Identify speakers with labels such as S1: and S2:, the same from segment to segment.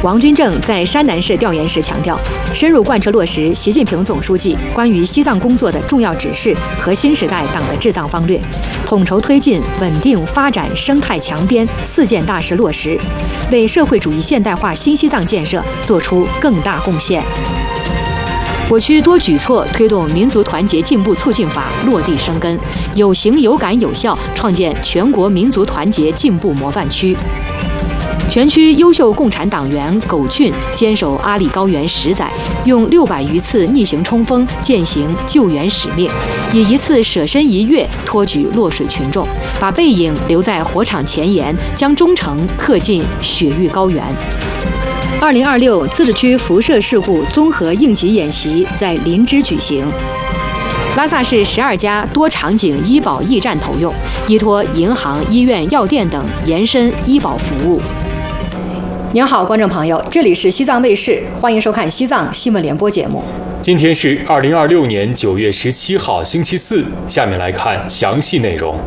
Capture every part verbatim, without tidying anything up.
S1: 王军正在山南市调研时强调，深入贯彻落实习近平总书记关于西藏工作的重要指示和新时代党的治藏方略，统筹推进稳定发展生态强边四件大事落实，为社会主义现代化新西藏建设作出更大贡献。我区多举措推动民族团结进步促进法落地生根，有形有感有效，创建全国民族团结进步模范区。全区优秀共产党员苟俊坚守阿里高原十载，用六百余次逆行冲锋践行救援使命，以一次舍身一跃托举落水群众，把背影留在火场前沿，将忠诚刻进雪域高原。二零二六自治区辐射事故综合应急演习在林芝举行。拉萨市十二家多场景医保驿站投用，依托银行、医院、药店等延伸医保服务。您好，观众朋友，这里是西藏卫视，欢迎收看西藏新闻联播节目。
S2: 今天是二零二六年九月十七号，星期四。下面来看详细内容。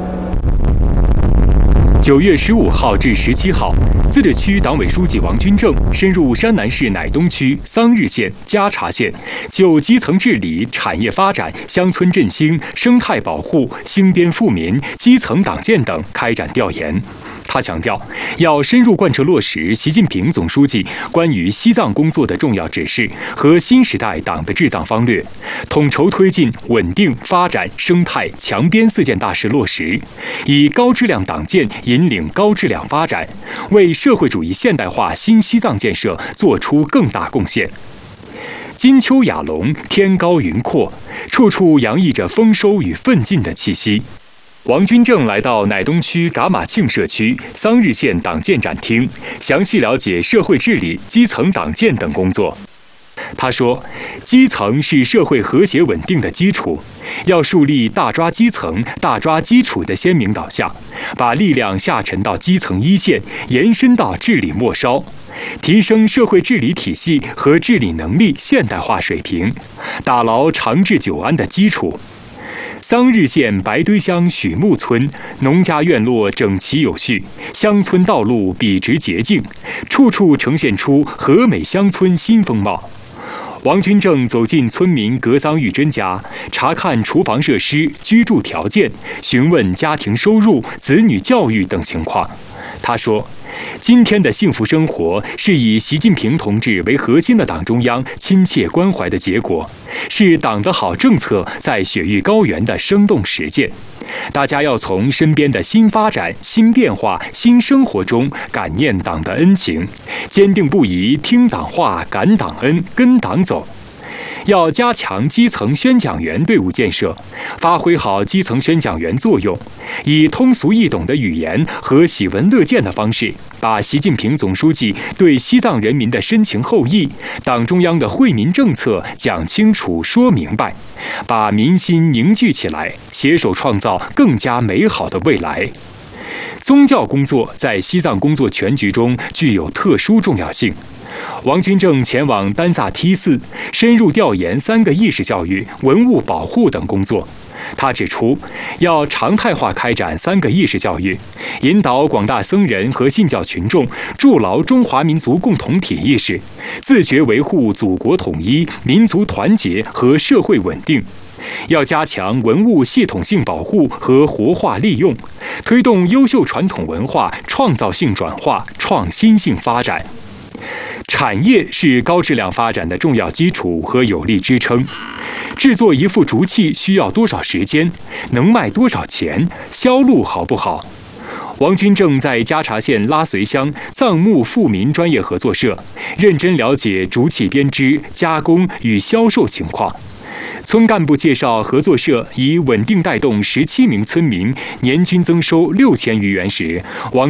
S2: 九月十五号至十七号，自治区党委书记王军正深入山南市乃东区、桑日县、加查县，就基层治理、产业发展、乡村振兴、生态保护、兴边富民、基层党建等开展调研。他强调，要深入贯彻落实习近平总书记关于西藏工作的重要指示和新时代党的治藏方略，统筹推进稳定发展生态强边四件大事落实，以高质量党建引领高质量发展，为社会主义现代化新西藏建设作出更大贡献。金秋雅隆，天高云阔，处处洋溢着丰收与奋进的气息。王军正来到乃东区噶玛庆社区桑日县党建展厅，详细了解社会治理、基层党建等工作。他说，基层是社会和谐稳定的基础，要树立大抓基层、大抓基础的鲜明导向，把力量下沉到基层一线，延伸到治理末梢，提升社会治理体系和治理能力现代化水平，打牢长治久安的基础。桑日县白堆乡许木村，农家院落整齐有序，乡村道路笔直洁净，处处呈现出和美乡村新风貌。王军正走进村民格桑玉珍家，查看厨房设施、居住条件，询问家庭收入、子女教育等情况。他说，今天的幸福生活是以习近平同志为核心的党中央亲切关怀的结果，是党的好政策在雪域高原的生动实践。大家要从身边的新发展、新变化、新生活中感念党的恩情，坚定不移听党话、感党恩、跟党走。要加强基层宣讲员队伍建设，发挥好基层宣讲员作用，以通俗易懂的语言和喜闻乐见的方式，把习近平总书记对西藏人民的深情厚谊、党中央的惠民政策讲清楚、说明白，把民心凝聚起来，携手创造更加美好的未来。宗教工作在西藏工作全局中具有特殊重要性。王军正前往丹萨梯寺，深入调研三个意识教育、文物保护等工作。他指出，要常态化开展三个意识教育，引导广大僧人和信教群众筑牢中华民族共同体意识，自觉维护祖国统一、民族团结和社会稳定。要加强文物系统性保护和活化利用，推动优秀传统文化创造性转化、创新性发展。产业是高质量发展的重要基础和有力支撑。制作一副竹器需要多少时间？能卖多少钱？销路好不好？王军正在加查县拉随乡藏木富民专业合作社认真了解竹器编织、加工与销售情况。村干部介绍，合作社以稳定带动十七名村民年均增收六千余元时，王